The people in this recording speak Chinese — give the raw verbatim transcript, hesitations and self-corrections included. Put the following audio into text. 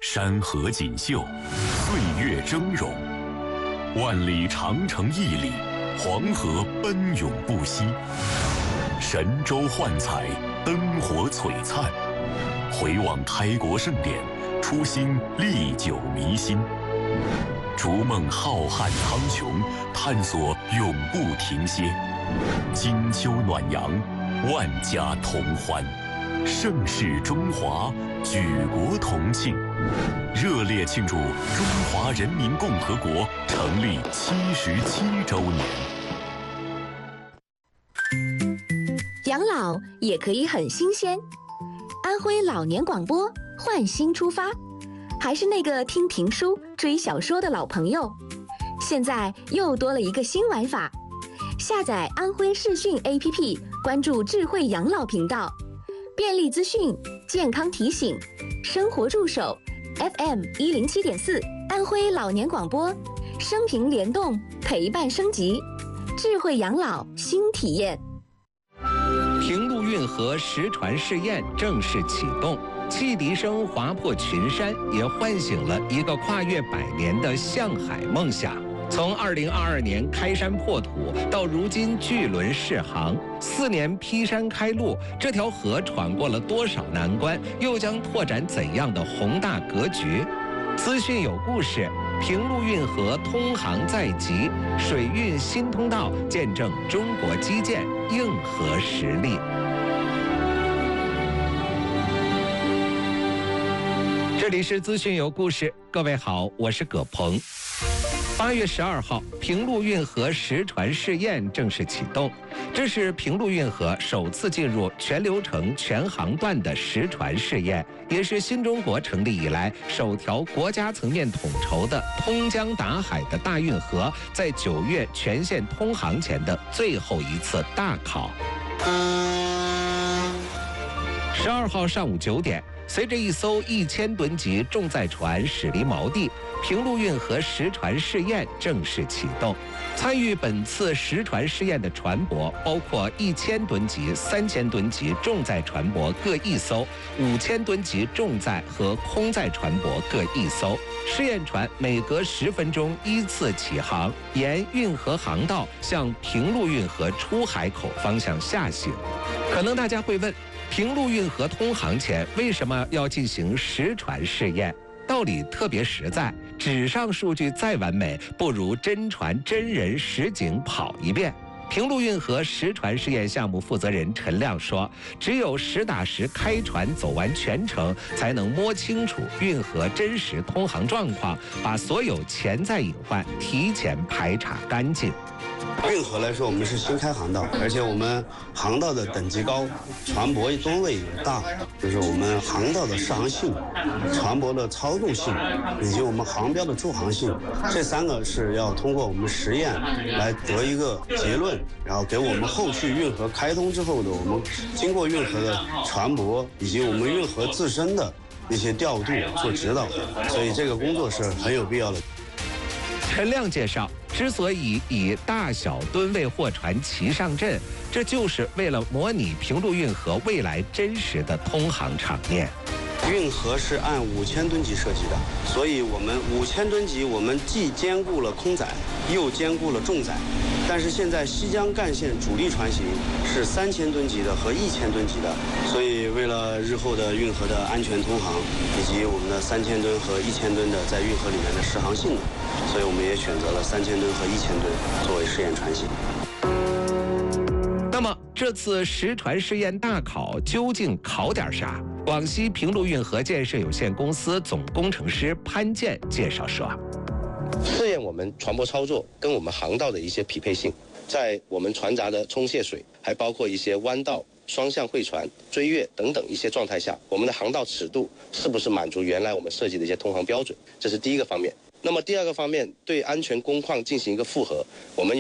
山河锦绣，岁月峥嵘，万里长城屹立，黄河奔涌不息，神州幻彩，灯火璀璨。回望开国盛典，初心历久弥新。逐梦浩瀚苍穹，探索永不停歇。金秋暖阳，万家同欢，盛世中华，举国同庆，热烈庆祝中华人民共和国成立七十七周年。 养老也可以很新鲜。安徽老年广播换新出发，还是那个听评书、追小说的老朋友，现在又多了一个新玩法。下载安徽视讯 A P P， 关注智慧养老频道，便利资讯、健康提醒、生活助手 F M 一零七点四，安徽老年广播，生平联动，陪伴升级，智慧养老新体验。 平陆运河实船试验正式启动，汽笛声划破群山，也唤醒了一个跨越百年的向海梦想。从二零二二年开山破土到如今巨轮试航，四年劈山开路，这条河闯过了多少难关，又将拓展怎样的宏大格局？资讯有故事，平陆运河通航在即，水运新通道见证中国基建硬核实力。这里是资讯有故事，各位好，我是葛鹏。八月十二号，平陆运河实船试验正式启动。这是平陆运河首次进入全流程全航段的实船试验，也是新中国成立以来首条国家层面统筹的通江达海的大运河，在九月全线通航前的最后一次大考。十二号上午九点，随着一艘一千吨级重载船驶离锚地，平陆运河实船试验正式启动。参与本次实船试验的船舶包括一千吨级、三千吨级重载船舶各一艘，五千吨级重载和空载船舶各一艘。试验船每隔十分钟依次起航，沿运河航道向平陆运河出海口方向下行。可能大家会问，平陆运河通航前为什么要进行实船试验？道理特别实在，纸上数据再完美，不如真船真人实景跑一遍。平陆运河实船试验项目负责人陈亮说，只有实打实开船走完全程，才能摸清楚运河真实通航状况，把所有潜在隐患提前排查干净。 运河来说，我们是新开航道，而且我们航道的等级高，船舶吨位也大，就是我们航道的适航性、船舶的操纵性以及我们航标的驻航性，这三个是要通过我们实验来得一个结论，然后给我们后续运河开通之后的我们经过运河的船舶以及我们运河自身的一些调度做指导，所以这个工作是很有必要的。 陈亮介绍，之所以以大小吨位货船齐上阵，这就是为了模拟平陆运河未来真实的通航场面。 运河是按五千吨级设计的，所以我们五千吨级我们既兼顾了空载，又兼顾了重载。但是现在西江干线主力船型是三千吨级的和一千吨级的，所以为了日后的运河的安全通航，以及我们的三千吨和一千吨的在运河里面的适航性能，所以我们也选择了三千吨和一千吨作为试验船型。 那么这次实船试验大考究竟考点啥？广西平陆运河建设有限公司总工程师潘健介绍说， 试验我们船舶操作跟我们航道的一些匹配性，在我们船闸的冲卸水，还包括一些弯道、双向会船、追月等等一些状态下，我们的航道尺度是不是满足原来我们设计的一些通航标准，这是第一个方面。那么第二个方面，对安全工况进行一个复核，我们有